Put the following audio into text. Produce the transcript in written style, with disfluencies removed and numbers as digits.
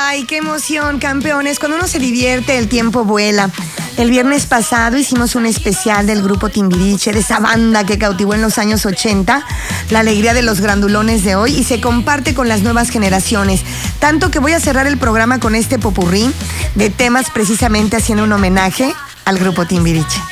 Ay, qué emoción, campeones. Cuando uno se divierte, el tiempo vuela. El viernes pasado hicimos un especial del grupo Timbiriche, de esa banda que cautivó en los años 80, la alegría de los grandulones de hoy, y se comparte con las nuevas generaciones. Tanto que voy a cerrar el programa con este popurrí de temas, precisamente haciendo un homenaje al grupo Timbiriche.